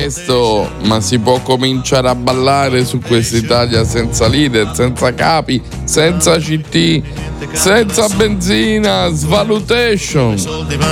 presto, ma si può cominciare a ballare su quest'Italia senza leader, senza capi, senza CT, senza benzina, svalutation.